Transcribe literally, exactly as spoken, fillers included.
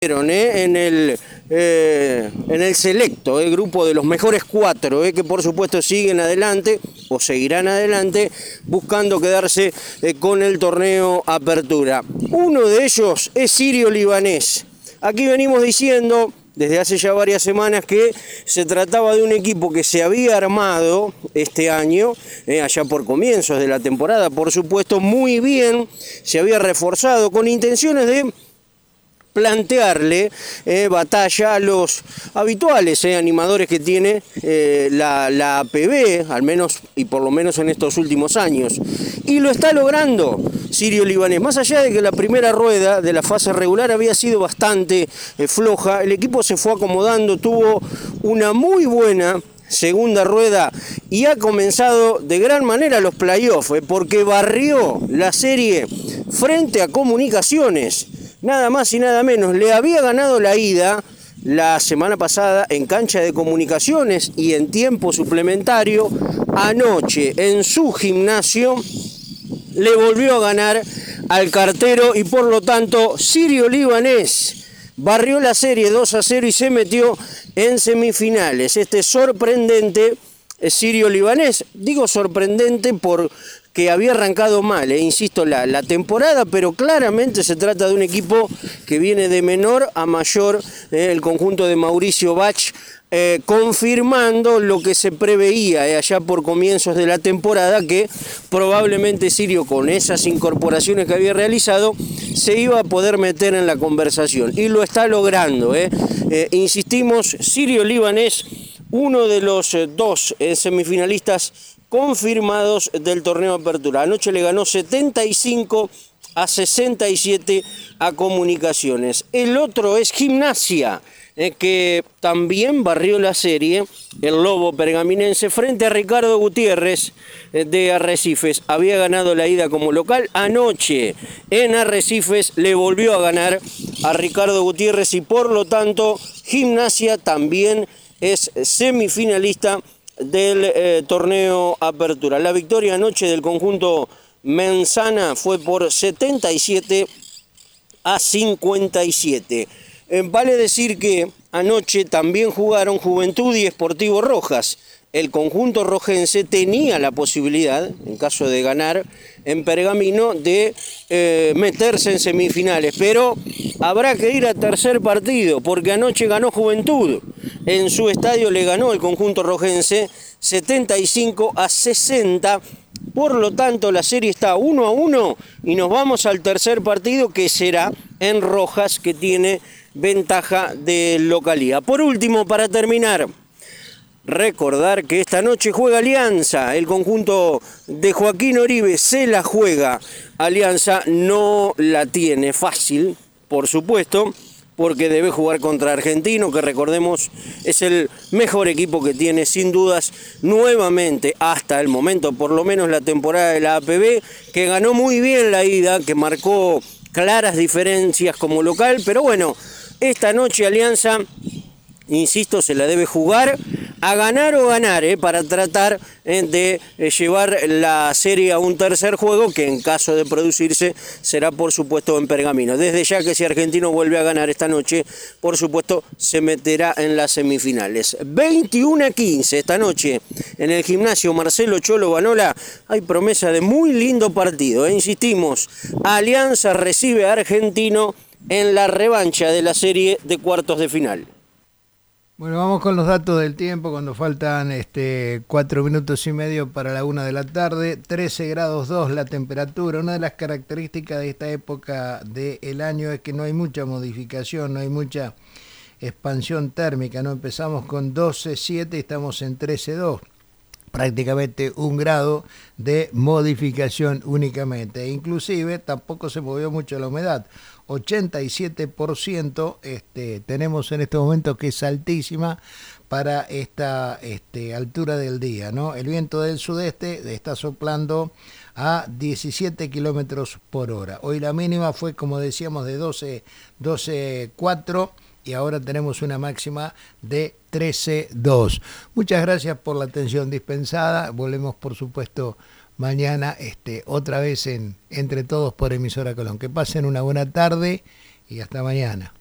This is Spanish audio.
Eh, en, el, eh, en el selecto, el eh, grupo de los mejores cuatro, eh, que por supuesto siguen adelante o seguirán adelante buscando quedarse eh, con el torneo Apertura. Uno de ellos es Sirio Libanés. Aquí venimos diciendo desde hace ya varias semanas que se trataba de un equipo que se había armado este año, eh, allá por comienzos de la temporada, por supuesto, muy bien, se había reforzado con intenciones de plantearle eh, batalla a los habituales eh, animadores que tiene eh, la, la A P B, al menos y por lo menos en estos últimos años. Y lo está logrando Sirio Libanés. Más allá de que la primera rueda de la fase regular había sido bastante eh, floja, el equipo se fue acomodando, tuvo una muy buena segunda rueda y ha comenzado de gran manera los playoffs, eh, porque barrió la serie frente a Comunicaciones. Nada más y nada menos, le había ganado la ida la semana pasada en cancha de Comunicaciones y en tiempo suplementario. Anoche en su gimnasio le volvió a ganar al Cartero y por lo tanto Sirio Libanés barrió la serie dos a cero y se metió en semifinales. Este sorprendente Sirio Libanés, digo sorprendente por que había arrancado mal, eh, insisto, la, la temporada, pero claramente se trata de un equipo que viene de menor a mayor, eh, el conjunto de Mauricio Bach, eh, confirmando lo que se preveía eh, allá por comienzos de la temporada, que probablemente Sirio, con esas incorporaciones que había realizado, se iba a poder meter en la conversación, y lo está logrando. Eh. Eh, insistimos, Sirio Libanés, uno de los eh, dos eh, semifinalistas confirmados del torneo Apertura. Anoche le ganó setenta y cinco a sesenta y siete a Comunicaciones. El otro es Gimnasia, eh, que también barrió la serie, el Lobo pergaminense, frente a Ricardo Gutiérrez eh, de Arrecifes. Había ganado la ida como local. Anoche en Arrecifes le volvió a ganar a Ricardo Gutiérrez y por lo tanto Gimnasia también es semifinalista del eh, torneo Apertura. La victoria anoche del conjunto Menzana fue por setenta y siete a cincuenta y siete. Eh, vale decir que anoche también jugaron Juventud y Sportivo Rojas. El conjunto rojense tenía la posibilidad, en caso de ganar en Pergamino, de eh, meterse en semifinales, pero habrá que ir a tercer partido, porque anoche ganó Juventud. En su estadio le ganó el conjunto rojense setenta y cinco a sesenta. Por lo tanto, la serie está uno a uno y nos vamos al tercer partido, que será en Rojas, que tiene ventaja de localía. Por último, para terminar, recordar que esta noche juega Alianza, el conjunto de Joaquín Oribe se la juega. Alianza no la tiene fácil, por supuesto, porque debe jugar contra Argentino, que recordemos es el mejor equipo que tiene sin dudas nuevamente hasta el momento, por lo menos la temporada de la A P B, que ganó muy bien la ida, que marcó claras diferencias como local, pero bueno, esta noche Alianza, insisto, se la debe jugar a ganar o ganar, eh, para tratar eh, de eh, llevar la serie a un tercer juego, que en caso de producirse será por supuesto en Pergamino. Desde ya que si Argentino vuelve a ganar esta noche, por supuesto se meterá en las semifinales. veintiuno a quince esta noche en el gimnasio Marcelo Cholo Banola. Hay promesa de muy lindo partido, eh. Insistimos, Alianza recibe a Argentino en la revancha de la serie de cuartos de final. Bueno, vamos con los datos del tiempo cuando faltan este, cuatro minutos y medio para la una de la tarde. trece grados dos la temperatura. Una de las características de esta época del año es que no hay mucha modificación, no hay mucha expansión térmica, ¿no? Empezamos con doce siete y estamos en trece dos. Prácticamente un grado de modificación únicamente. Inclusive tampoco se movió mucho la humedad. ochenta y siete por ciento este, tenemos en este momento, que es altísima para esta este, altura del día, ¿no? El viento del sudeste está soplando a diecisiete kilómetros por hora. Hoy la mínima fue, como decíamos, de doce, doce cuatro. Y ahora tenemos una máxima de trece dos. Muchas gracias por la atención dispensada. Volvemos, por supuesto, mañana este, otra vez en Entre Todos por Emisora Colón. Que pasen una buena tarde y hasta mañana.